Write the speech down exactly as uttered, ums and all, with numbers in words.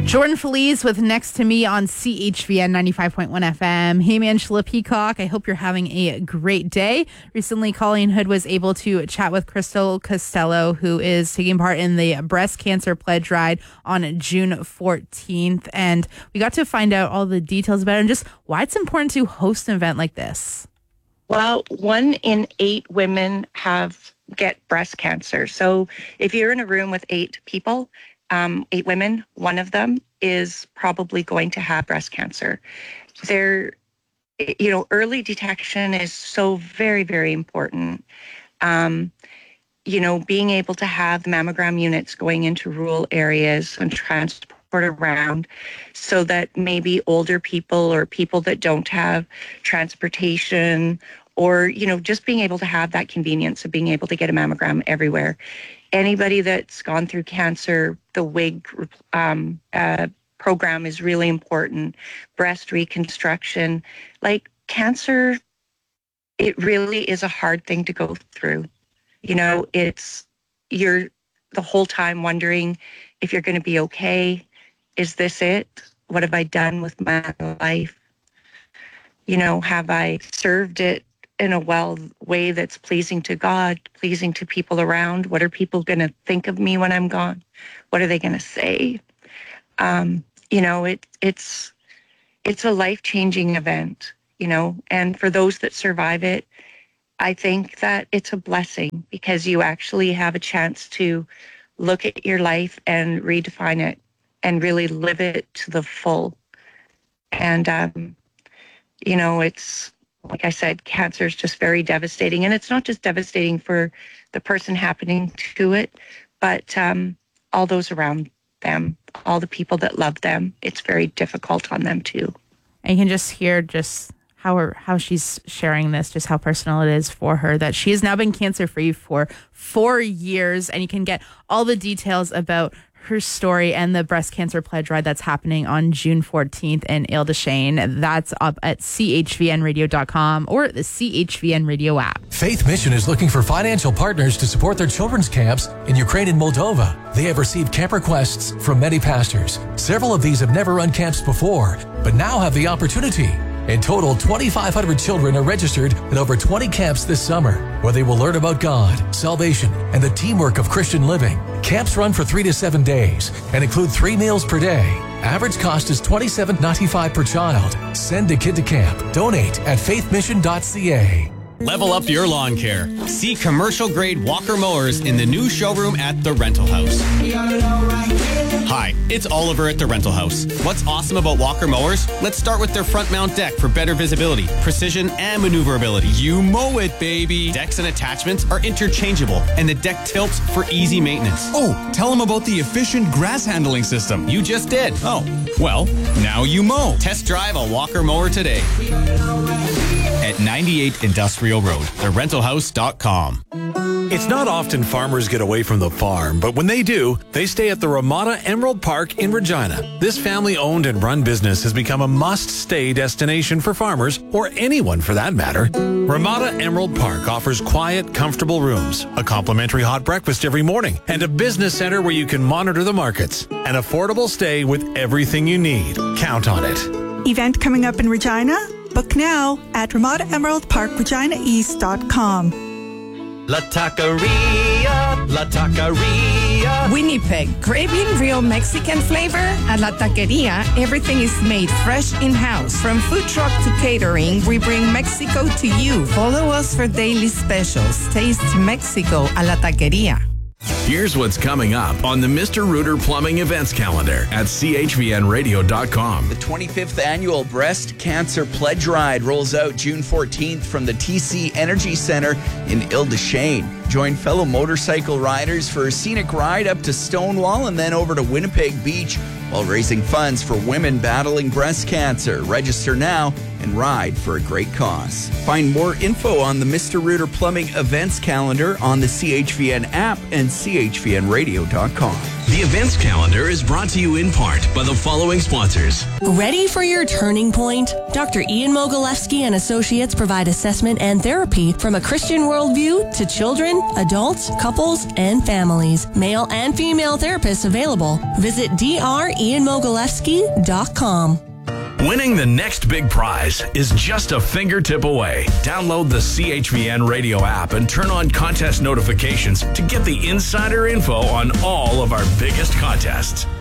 Jordan Feliz with Next to Me on C H V N ninety-five point one F M. Hey, Angela Peacock. I hope you're having a great day. Recently, Colleen Hood was able to chat with Crystal Costello, who is taking part in the breast cancer pledge ride on June fourteenth. And we got to find out all the details about it and just why it's important to host an event like this. Well, one in eight women have get breast cancer. So if you're in a room with eight people, um, eight women, one of them is probably going to have breast cancer. There, you know, early detection is so very, very important. Um, you know, being able to have mammogram units going into rural areas and transport around so that maybe older people or people that don't have transportation or, you know, just being able to have that convenience of being able to get a mammogram everywhere. Anybody that's gone through cancer, the W I G um, uh, program is really important. Breast reconstruction. Like cancer, it really is a hard thing to go through. You know, it's, you're the whole time wondering if you're going to be okay. Is this it? What have I done with my life? You know, have I served it in a well way that's pleasing to God, pleasing to people around? What are people going to think of me when I'm gone? What are they going to say? Um, you know, it, it's it's a life-changing event, you know, and for those that survive it, I think that it's a blessing because you actually have a chance to look at your life and redefine it and really live it to the full. And, um, you know, it's, like I said, cancer is just very devastating. And it's not just devastating for the person happening to it, but um, all those around them, all the people that love them. It's very difficult on them too. And you can just hear just how her, how she's sharing this, just how personal it is for her, that she has now been cancer-free for four years. And you can get all the details about her story and the breast cancer pledge ride that's happening on June fourteenth in Ile-des-Chênes. That's up at C H V N radio dot com or the C H V N radio app. Faith Mission is looking for financial partners to support their children's camps in Ukraine and Moldova. They have received camp requests from many pastors. Several of these have never run camps before, but now have the opportunity. In total, twenty-five hundred children are registered at over twenty camps this summer, where they will learn about God, salvation, and the teamwork of Christian living. Camps run for three to seven days and include three meals per day. Average cost is twenty-seven dollars and ninety-five cents per child. Send a kid to camp. Donate at faith mission dot c a. Level up your lawn care. See commercial-grade Walker mowers in the new showroom at The Rental House. Hi, it's Oliver at The Rental House. What's awesome about Walker mowers? Let's start with their front mount deck for better visibility, precision, and maneuverability. You mow it, baby. Decks and attachments are interchangeable, and the deck tilts for easy maintenance. Oh, tell them about the efficient grass handling system. You just did. Oh, well, now you mow. Test drive a Walker mower today at ninety-eight Industrial Road, the rental house dot com. It's not often farmers get away from the farm, but when they do, they stay at the Ramada Emerald Park in Regina. This family-owned and run business has become a must-stay destination for farmers, or anyone for that matter. Ramada Emerald Park offers quiet, comfortable rooms, a complimentary hot breakfast every morning, and a business center where you can monitor the markets. An affordable stay with everything you need. Count on it. Event coming up in Regina? Book now at Ramada Emerald Park Regina East dot com. La Taqueria, La Taqueria. Winnipeg, craving real Mexican flavor? At La Taqueria, everything is made fresh in-house. From food truck to catering, we bring Mexico to you. Follow us for daily specials. Taste Mexico a La Taqueria. Here's what's coming up on the Mister Rooter Plumbing events calendar at C H V N radio dot com. The twenty-fifth annual Breast Cancer Pledge Ride rolls out June fourteenth from the T C Energy Center in Ile-des-Chênes. Join fellow motorcycle riders for a scenic ride up to Stonewall and then over to Winnipeg Beach while raising funds for women battling breast cancer. Register now and ride for a great cause. Find more info on the Mister Rooter Plumbing events calendar on the C H V N app and C H V N radio dot com. The events calendar is brought to you in part by the following sponsors. Ready for your turning point? Doctor Ian Mogilewski and Associates provide assessment and therapy from a Christian worldview to children children, adults, couples, and families. Male and female therapists available. Visit d r ian mogilevsky dot com. Winning the next big prize is just a fingertip away. Download the C H V N radio app and turn on contest notifications to get the insider info on all of our biggest contests.